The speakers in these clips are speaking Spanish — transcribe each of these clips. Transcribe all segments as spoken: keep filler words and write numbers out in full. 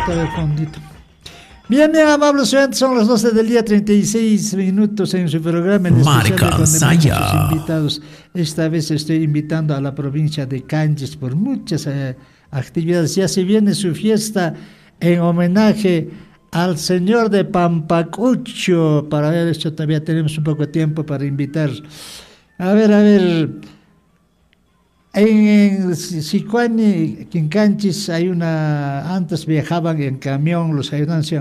todo el fondito. Bien, bien, amables oyentes, son las doce del día, treinta y seis minutos en su programa en especial donde sus invitados. Esta vez estoy invitando a la provincia de Canchis por muchas eh, actividades. Ya se viene su fiesta en homenaje al señor de Pampacucho. Para ver esto todavía tenemos un poco de tiempo para invitar. A ver, a ver. En Sicuani, en Canchis, hay una. Antes viajaban en camión los ayudantes.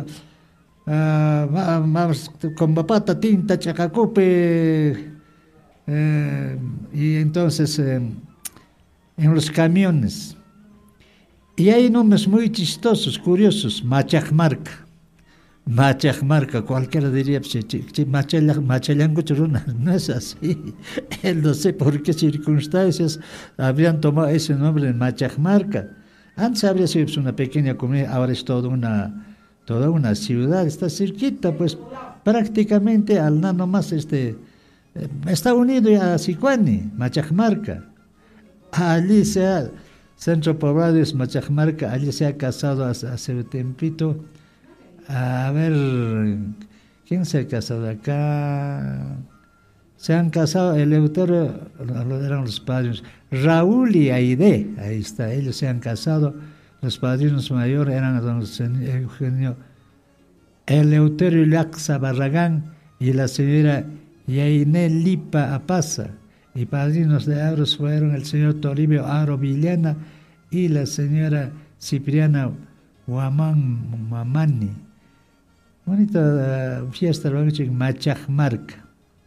Uh, con papata, tinta, chacacupe. Eh, y entonces, eh, en los camiones. Y hay nombres muy chistosos, curiosos. Machajmarca. Machajmarca, cualquiera diría, Machallango Churuna, no es así. Él no sé por qué circunstancias habrían tomado ese nombre de Machajmarca. Antes habría sido una pequeña comunidad, ahora es toda una, toda una ciudad, está cerquita, pues prácticamente al nano más este, está unido a Sicuani, Machajmarca. Allí se ha, centro poblado es Machajmarca, allí se ha casado hace, hace un tiempito. A ver, ¿quién se ha casado acá? Se han casado, Eleuterio, eran los padrinos, Raúl y Aide, ahí está, ellos se han casado, los padrinos mayores eran don Eugenio Eleuterio Laxa Barragán y la señora Yainé Lipa Apaza, y padrinos de Aros fueron el señor Toribio Aro Villena y la señora Cipriana Huamán Mamani. Bonita uh, fiesta en Machajmarca.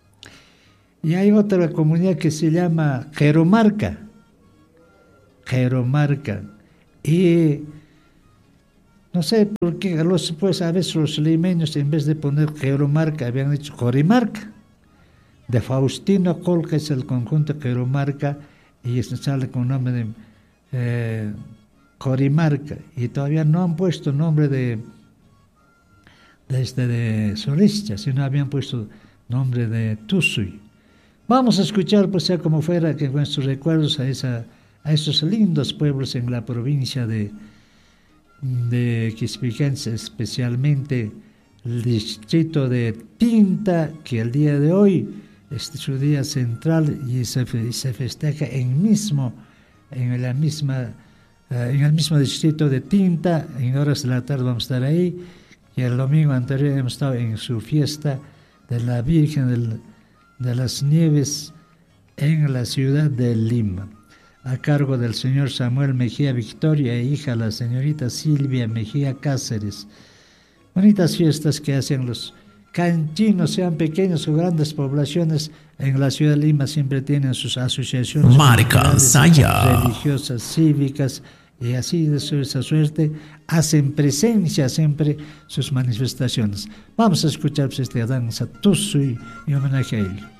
Y hay otra comunidad que se llama Jeromarca. Jeromarca. Y no sé por qué los, pues, a veces los limeños en vez de poner Jeromarca habían dicho Jorimarca. De Faustino Colca es el conjunto Jeromarca y sale con nombre de eh, Jorimarca. Y todavía no han puesto nombre de de, este, de Solista, sino habían puesto nombre de Tusuy. Vamos a escuchar, pues sea como fuera, que nuestros recuerdos a, esa, a esos lindos pueblos en la provincia de, de Quispiquense, especialmente el distrito de Tinta, que el día de hoy es su día central y se, y se festeja en, mismo, en, la misma, uh, en el mismo distrito de Tinta. En horas de la tarde vamos a estar ahí. Y el domingo anterior hemos estado en su fiesta de la Virgen del, de las Nieves en la ciudad de Lima, a cargo del señor Samuel Mejía Victoria e hija la señorita Silvia Mejía Cáceres. Bonitas fiestas que hacen los canchinos, sean pequeñas o grandes poblaciones, en la ciudad de Lima siempre tienen sus asociaciones religiosas, cívicas, y así de esa suerte hacen presencia siempre sus manifestaciones. Vamos a escuchar pues, esta danza Tusuy y homenaje a él.